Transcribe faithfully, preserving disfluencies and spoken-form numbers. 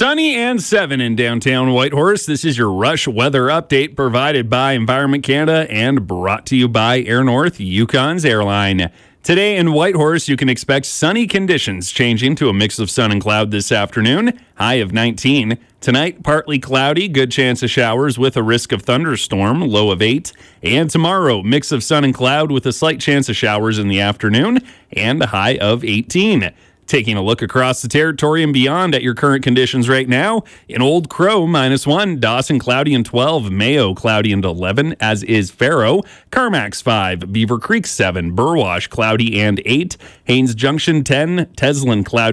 Sunny and seven in downtown Whitehorse. This is your Rush weather update provided by Environment Canada and brought to you by Air North, Yukon's airline. Today in Whitehorse, you can expect sunny conditions changing to a mix of sun and cloud this afternoon, high of nineteen. Tonight, partly cloudy, good chance of showers with a risk of thunderstorm, low of eight. And tomorrow, mix of sun and cloud with a slight chance of showers in the afternoon and a high of eighteen. Taking a look across the territory and beyond at your current conditions right now, in Old Crow, minus one, Dawson cloudy and twelve, Mayo cloudy and eleven, as is Faro, Carmack's five, Beaver Creek seven, Burwash cloudy and eight, Haynes Junction ten, Teslin cloudy